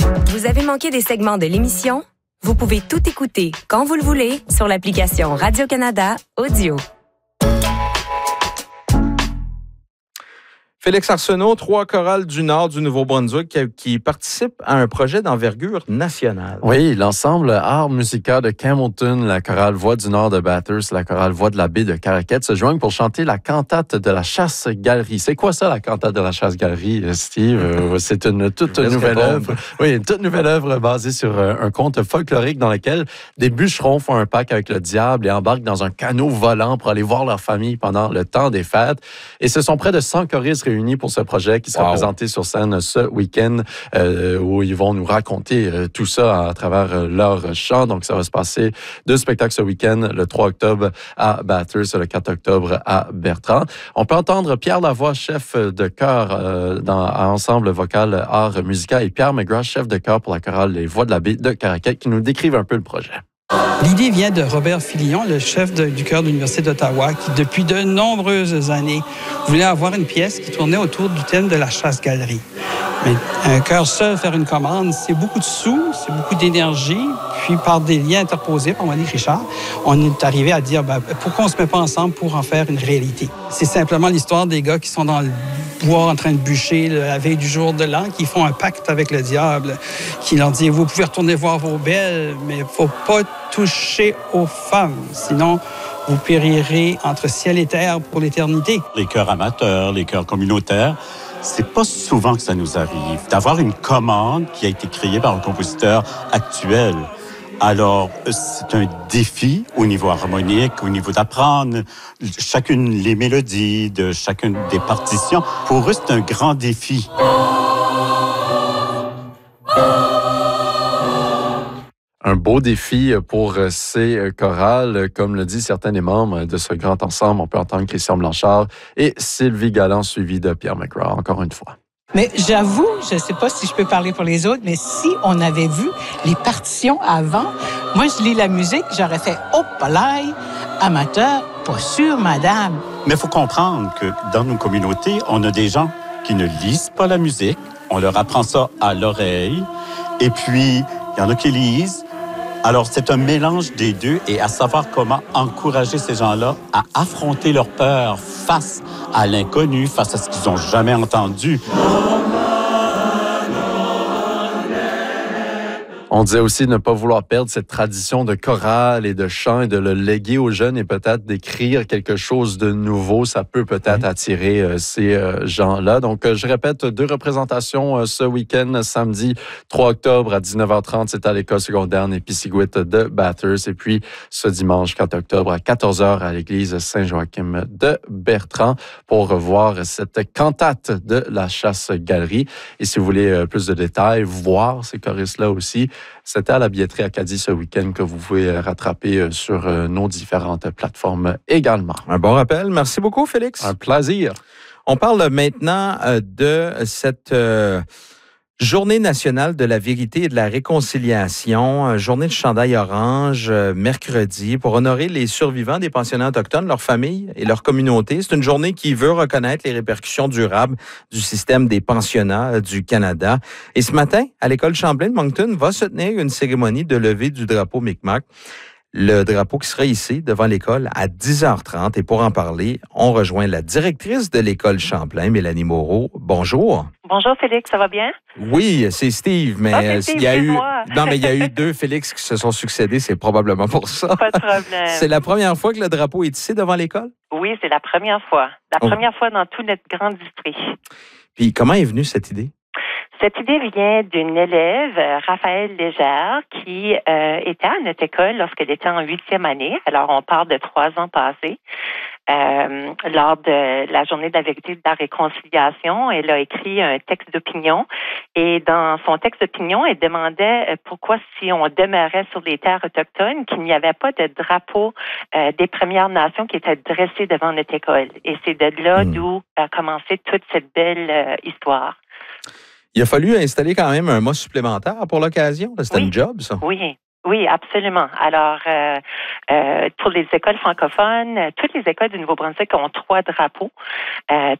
Vous avez manqué des segments de l'émission? Vous pouvez tout écouter quand vous le voulez sur l'application Radio-Canada Audio. Félix Arsenault, 3 chorales du Nord du Nouveau-Brunswick qui participent à un projet d'envergure nationale. Oui, l'ensemble art musical de Campbellton, la chorale Voix du Nord de Bathurst, la chorale Voix de la Baie de Caraquette se joignent pour chanter la cantate de la Chasse-Galerie. C'est quoi ça, la cantate de la Chasse-Galerie, Steve? C'est une toute nouvelle œuvre. Oui, une toute nouvelle œuvre basée sur un conte folklorique dans lequel des bûcherons font un pacte avec le diable et embarquent dans un canot volant pour aller voir leur famille pendant le temps des fêtes. Et ce sont près de 100 choristes réunis pour ce projet qui sera présenté sur scène ce week-end où ils vont nous raconter tout ça à travers leur chant. Donc, ça va se passer 2 spectacles ce week-end, le 3 octobre à Bathurst et le 4 octobre à Bertrand. On peut entendre Pierre Lavoie, chef de chœur à Ensemble vocal art musical, et Pierre McGrath, chef de chœur pour la chorale Les Voix de la Baie de Caraquette, qui nous décrivent un peu le projet. L'idée vient de Robert Filion, le chef du chœur de l'Université d'Ottawa, qui, depuis de nombreuses années, voulait avoir une pièce qui tournait autour du thème de la chasse-galerie. Mais un chœur seul faire une commande, c'est beaucoup de sous, c'est beaucoup d'énergie. Puis, par des liens interposés par Monique Richard, on est arrivé à dire pourquoi on ne se met pas ensemble pour en faire une réalité. C'est simplement l'histoire des gars qui sont dans le bois en train de bûcher la veille du jour de l'an, qui font un pacte avec le diable, qui leur dit vous pouvez retourner voir vos belles, mais il ne faut pas toucher aux femmes, sinon vous périrez entre ciel et terre pour l'éternité. Les chœurs amateurs, les chœurs communautaires, c'est pas souvent que ça nous arrive d'avoir une commande qui a été créée par un compositeur actuel. Alors, c'est un défi au niveau harmonique, au niveau d'apprendre chacune les mélodies de chacune des partitions. Pour eux, c'est un grand défi. Un beau défi pour ces chorales. Comme le dit certains des membres de ce grand ensemble, on peut entendre Christian Blanchard et Sylvie Galland, suivi de Pierre McGrath, encore une fois. Mais j'avoue, je ne sais pas si je peux parler pour les autres, mais si on avait vu les partitions avant, moi, je lis la musique, j'aurais fait « Oh, palaille, amateur, pas sûr, madame ». Mais il faut comprendre que dans nos communautés, on a des gens qui ne lisent pas la musique, on leur apprend ça à l'oreille, et puis il y en a qui lisent. Alors, c'est un mélange des deux et à savoir comment encourager ces gens-là à affronter leur peur face à l'inconnu, face à ce qu'ils n'ont jamais entendu. On disait aussi ne pas vouloir perdre cette tradition de chorale et de chant et de le léguer aux jeunes et peut-être d'écrire quelque chose de nouveau. Ça peut peut-être attirer ces gens-là. Donc, je répète, 2 représentations ce week-end, samedi 3 octobre à 19h30, c'est à l'école secondaire Népisiguit de Bathurst. Et puis, ce dimanche 4 octobre à 14h à l'église Saint-Joachim de Bertrand pour revoir cette cantate de la Chasse-Galerie. Et si vous voulez plus de détails, voir ces choristes-là aussi, c'était à la billetterie Acadie ce week-end que vous pouvez rattraper sur nos différentes plateformes également. Un bon rappel. Merci beaucoup, Félix. Un plaisir. On parle maintenant de cette Journée nationale de la vérité et de la réconciliation, journée de chandail orange, mercredi, pour honorer les survivants des pensionnats autochtones, leurs familles et leurs communautés. C'est une journée qui veut reconnaître les répercussions durables du système des pensionnats du Canada. Et ce matin, à l'école Champlain de Moncton, va se tenir une cérémonie de levée du drapeau Micmac. Le drapeau qui sera ici devant l'école à 10h30. Et pour en parler, on rejoint la directrice de l'école Champlain, Mélanie Moreau. Bonjour. Bonjour Félix, ça va bien? Oui, c'est Steve, mais Steve, il y a eu il y a eu 2 Félix qui se sont succédés, c'est probablement pour ça. Pas de problème. C'est la première fois que le drapeau est ici devant l'école? Oui, c'est la première fois. La première fois dans tout notre grand district. Puis comment est venue cette idée? Cette idée vient d'une élève, Raphaël Légère, qui était à notre école lorsqu'elle était en 8e année. Alors, on parle de 3 ans passés. Lors de la journée de la vérité et de la réconciliation, elle a écrit un texte d'opinion. Et dans son texte d'opinion, elle demandait pourquoi, si on demeurait sur les terres autochtones, qu'il n'y avait pas de drapeau des Premières Nations qui était dressé devant notre école. Et c'est de là d'où a commencé toute cette belle histoire. Il a fallu installer quand même un mât supplémentaire pour l'occasion. C'était une job, ça? Oui, absolument. Alors, pour les écoles francophones, toutes les écoles du Nouveau-Brunswick ont 3 drapeaux.